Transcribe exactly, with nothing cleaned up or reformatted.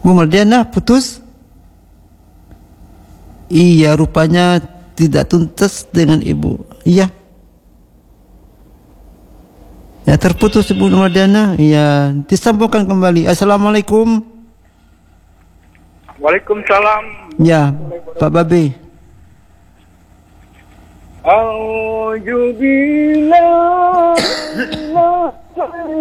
Bu Mardiana putus? Iya, rupanya tidak tuntas dengan ibu. Iya. Ya, terputus Ibu Mardiana. Iya, disambungkan kembali. Assalamualaikum. Waalaikumsalam. Ya, Pak Babe. Auzubillahi